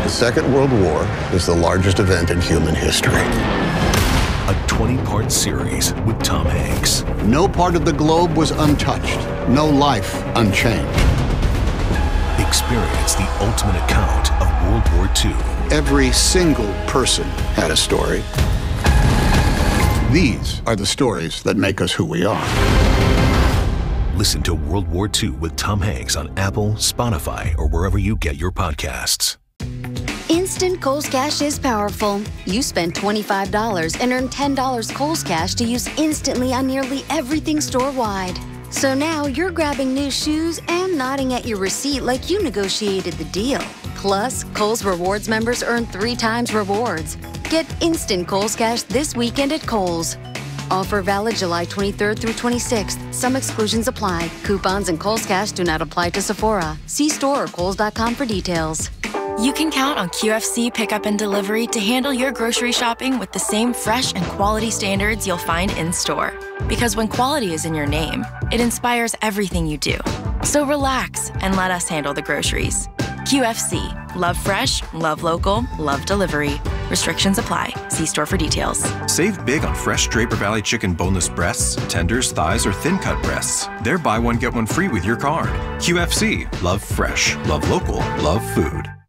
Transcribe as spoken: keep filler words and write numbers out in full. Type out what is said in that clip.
The Second World War is the largest event in human history. A twenty-part series with Tom Hanks. No part of the globe was untouched. No life unchanged. Experience the ultimate account of World War Two. Every single person had a story. These are the stories that make us who we are. Listen to World War Two with Tom Hanks on Apple, Spotify, or wherever you get your podcasts. Instant Kohl's Cash is powerful. You spend twenty-five dollars and earn ten dollars Kohl's Cash to use instantly on nearly everything store-wide. So now you're grabbing new shoes and nodding at your receipt like you negotiated the deal. Plus, Kohl's Rewards members earn three times rewards. Get instant Kohl's Cash this weekend at Kohl's. Offer valid July twenty-third through twenty-sixth. Some exclusions apply. Coupons and Kohl's Cash do not apply to Sephora. See store or kohls dot com for details. You can count on Q F C pickup and delivery to handle your grocery shopping with the same fresh and quality standards you'll find in store. Because when quality is in your name, it inspires everything you do. So relax and let us handle the groceries. Q F C. Love fresh, love local, love delivery. Restrictions apply. See store for details. Save big on fresh Draper Valley chicken boneless breasts, tenders, thighs, or thin cut breasts. They're buy one, get one free with your card. Q F C. Love fresh, love local, love food.